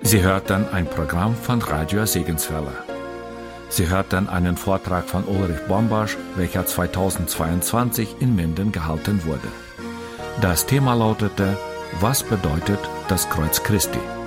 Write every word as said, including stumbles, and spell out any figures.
Sie hörten ein Programm von Radio Segenswelle. Sie hörten einen Vortrag von Ulrich Bombasch, welcher zweitausendzweiundzwanzig in Minden gehalten wurde. Das Thema lautete: Was bedeutet das Kreuz Christi?